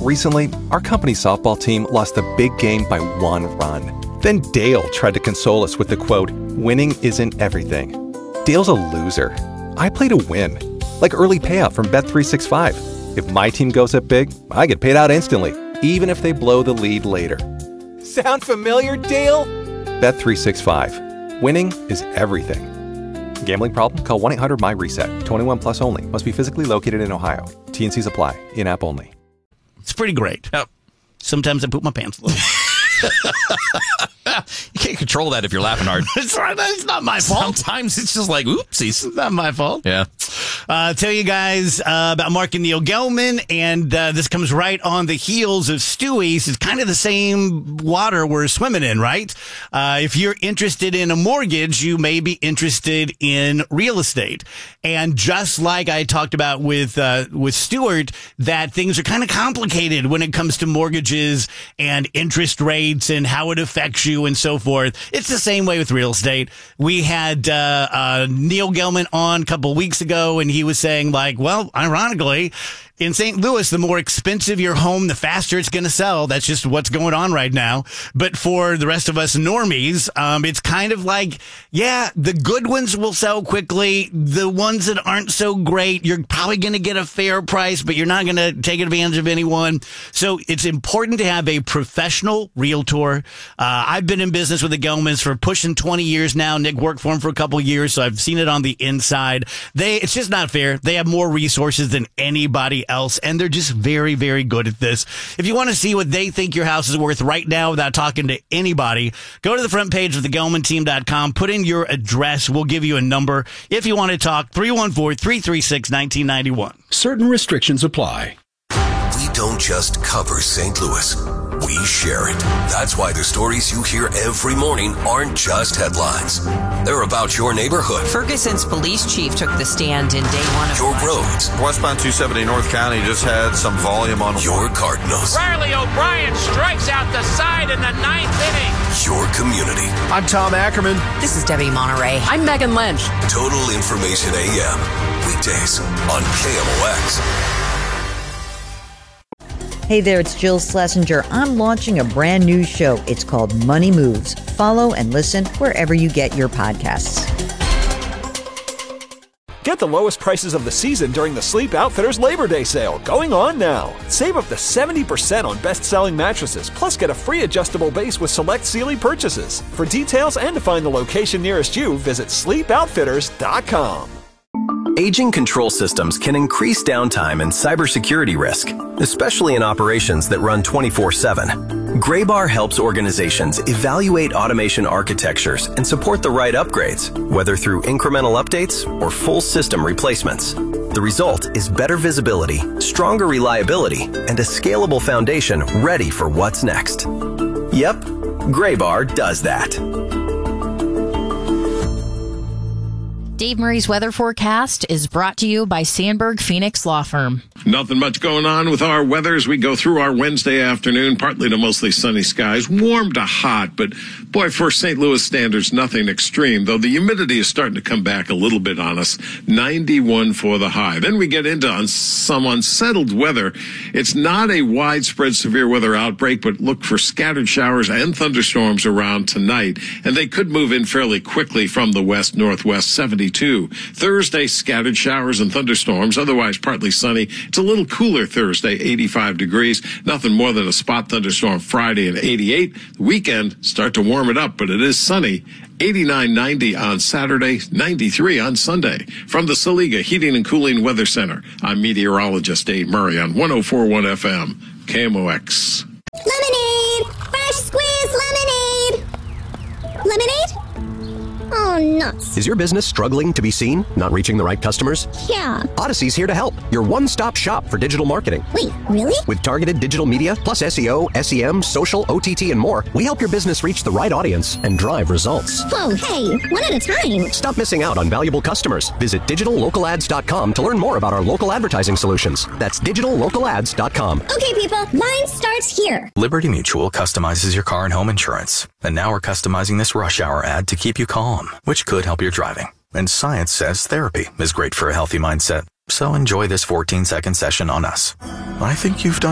Recently, our company softball team lost a big game by 1 run. Then Dale tried to console us with the quote, "Winning isn't everything." Dale's a loser. I play to win, like early payout from Bet365. If my team goes up big, I get paid out instantly, even if they blow the lead later. Sound familiar, Dale? Bet365. Winning is everything. Gambling problem? Call 1-800-MY-RESET. 21 plus only. Must be physically located in Ohio. T&Cs apply. In-app only. It's pretty great. Yep. Sometimes I poop my pants a little. You can't control that if you're laughing hard. It's not my fault. Sometimes it's just like, oopsies. It's not my fault. Yeah. Tell you guys about Mark and Neil Gelman, and this comes right on the heels of Stewie's. It's kind of the same water we're swimming in, right? If you're interested in a mortgage, you may be interested in real estate. And just like I talked about with Stuart, that things are kind of complicated when it comes to mortgages and interest rates and how it affects you and so forth. It's the same way with real estate. We had Neil Gelman on a couple of weeks ago, and he was saying, like, well, ironically, in St. Louis, the more expensive your home, the faster it's going to sell. That's just what's going on right now. But for the rest of us normies, it's kind of like, yeah, the good ones will sell quickly. The ones that aren't so great, you're probably going to get a fair price, but you're not going to take advantage of anyone. So it's important to have a professional realtor. I've been in business with the Gelmans for pushing 20 years now. Nick worked for them for a couple of years, so I've seen it on the inside. It's just not fair. They have more resources than anybody else, and they're just very, very good at this. If you want to see what they think your house is worth right now without talking to anybody, go to the front page of thegelmanteam.com, put in your address. We'll give you a number. If you want to talk, 314-336-1991. Certain restrictions apply. We don't just cover St. Louis. We share it. That's why the stories you hear every morning aren't just headlines. They're about your neighborhood. Ferguson's police chief took the stand in day one of your roads. Westbound 270 North County just had some volume on your Cardinals. Riley O'Brien strikes out the side in the 9th inning. Your community. I'm Tom Ackerman. This is Debbie Monterey. I'm Megan Lynch. Total Information AM. Weekdays on KMOX. Hey there, it's Jill Schlesinger. I'm launching a brand new show. It's called Money Moves. Follow and listen wherever you get your podcasts. Get the lowest prices of the season during the Sleep Outfitters Labor Day sale, going on now. Save up to 70% on best-selling mattresses, plus get a free adjustable base with select Sealy purchases. For details and to find the location nearest you, visit sleepoutfitters.com. Aging control systems can increase downtime and cybersecurity risk, especially in operations that run 24/7. Graybar helps organizations evaluate automation architectures and support the right upgrades, whether through incremental updates or full system replacements. The result is better visibility, stronger reliability, and a scalable foundation ready for what's next. Yep, Graybar does that. Dave Murray's weather forecast is brought to you by Sandberg Phoenix Law Firm. Nothing much going on with our weather as we go through our Wednesday afternoon. Partly to mostly sunny skies, warm to hot, but boy, for St. Louis standards, nothing extreme, though the humidity is starting to come back a little bit on us. 91 for the high. Then we get into some unsettled weather. It's not a widespread severe weather outbreak, but look for scattered showers and thunderstorms around tonight, and they could move in fairly quickly from the west-northwest. 72. Thursday, scattered showers and thunderstorms, otherwise partly sunny. It's a little cooler Thursday, 85 degrees. Nothing more than a spot thunderstorm Friday at 88. The weekend, start to warm it up, but it is sunny. 89, 90 on Saturday, 93 on Sunday. From the Saliga Heating and Cooling Weather Center, I'm meteorologist Dave Murray on 104.1 FM, KMOX. Lemonade! Fresh squeezed lemonade! Lemonade? Oh, nuts. Is your business struggling to be seen? Not reaching the right customers? Yeah. Odyssey's here to help. Your one-stop shop for digital marketing. Wait, really? With targeted digital media, plus SEO, SEM, social, OTT, and more, we help your business reach the right audience and drive results. Whoa, hey, one at a time. Stop missing out on valuable customers. Visit digitallocalads.com to learn more about our local advertising solutions. That's digitallocalads.com. Okay, people, mine starts here. Liberty Mutual customizes your car and home insurance. And now we're customizing this rush hour ad to keep you calm, which could help your driving. And science says therapy is great for a healthy mindset. So enjoy this 14-second session on us. I think you've done